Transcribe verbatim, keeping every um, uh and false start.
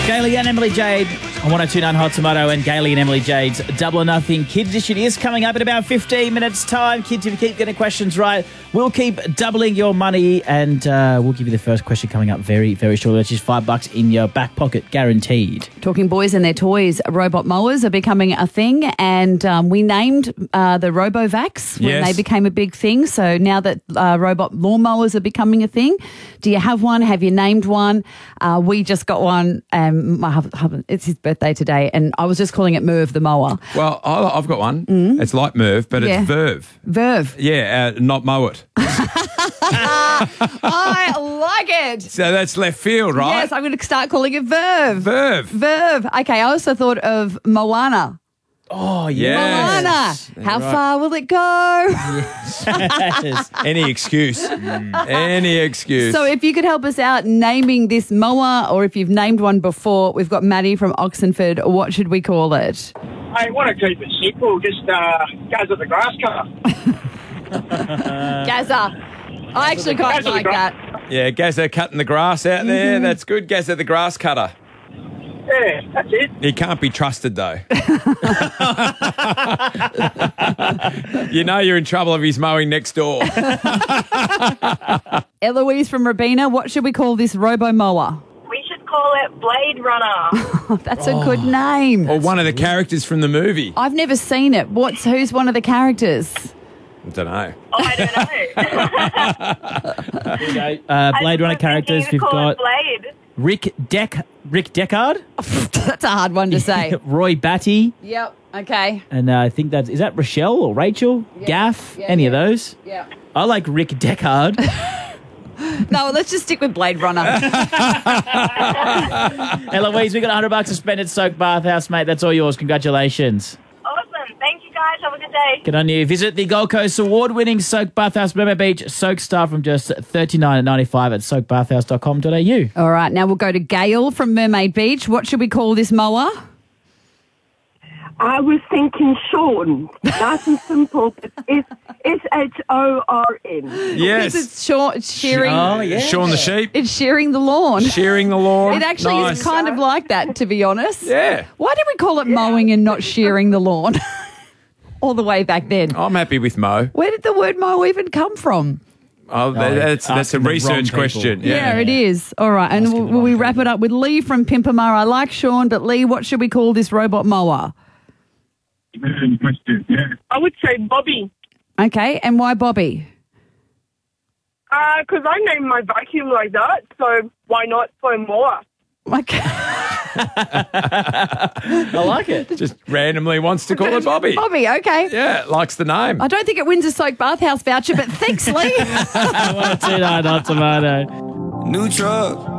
Gailey and Emily Jade on one oh two point nine Hot Tomato, and Gailey and Emily Jade's Double or Nothing Kids Edition is coming up in about fifteen minutes' time. Kids, if you keep getting questions right, we'll keep doubling your money, and uh, we'll give you the first question coming up very, very shortly. That's just five bucks in your back pocket, guaranteed. Talking boys and their toys, robot mowers are becoming a thing, and um, we named uh, the RoboVacs when Yes. they became a big thing. So now that uh, robot lawnmowers are becoming a thing, do you have one? Have you named one? Uh, we just got one. Um, my husband, it's his birthday today, and I was just calling it Merv the mower. Well, I- I've got one. It's like Merv, but Yeah. it's Verve. Verve. Yeah, uh, not mow it. I like it. So that's left field, right? Yes, I'm going to start calling it Verve. Verve. Verve. Okay, I also thought of Moana. Oh, Yes. Moana. How Right. far will it go? yes. Any excuse. Any excuse. So if you could help us out naming this mower, or if you've named one before, we've got Maddie from Oxenford. What should we call it? I want to keep it simple. Just uh, Gazza the grass cutter. Gaza. I actually quite Gazza the like gra- that. yeah, Gazza cutting the grass out there. That's good. Gazza the grass cutter. Yeah, that's it. He can't be trusted, though. You know you're in trouble if he's mowing next door. Eloise from Rabina, what should we call this robo mower? We should call it Blade Runner. That's a good name. Or one of the characters from the movie. I've never seen it. What's who's one of the characters? I don't know. Oh, I don't know. Here we go. Uh, Blade Runner I was characters. thinking We've to call got it Blade. Rick Deck, Rick Deckard, That's a hard one to say. Roy Batty, Yep. Okay. and uh, I think that's, is that Rochelle or Rachel? Gaff? Yeah, Any yeah. of those? Yeah. I like Rick Deckard. No, let's just stick with Blade Runner. Eloise, we got one hundred bucks to spend at Soak Bathhouse, mate. That's all yours. Congratulations. Awesome. Thank you, guys. Have a good day. Good on you. Visit the Gold Coast award-winning Soak Bathhouse, Mermaid Beach. Soak Star from just thirty-nine ninety-five at soak bathhouse dot com dot a u. All right, now we'll go to Gail from Mermaid Beach. What should we call this mower? I was thinking Sean. Nice and simple, but it's S H O R N. Yes. It's short, shearing. Oh, yeah. Shaun the sheep. It's shearing the lawn. Shearing the lawn. It actually Nice. is kind of like that, to be honest. Yeah. Why did we call it mowing and not shearing the lawn? All the way back then. I'm happy with Mo. Where did the word mow even come from? Oh, that- that's, that's a asking the wrong research people. question. Yeah, Yeah. it is. All right, and will, the will we wrong wrap it up with Lee from Pimpamar? I like Sean, but Lee, what should we call this robot mower? I would say Bobby, Okay, and why Bobby? because I named my vacuum like that, so why not for more? Okay. I like it. Just randomly wants to call it Bobby. Bobby, okay. Yeah, likes the name. I don't think it wins a Soak Bathhouse voucher, but thanks, Lee. one oh two point nine Hot Tomato. New truck.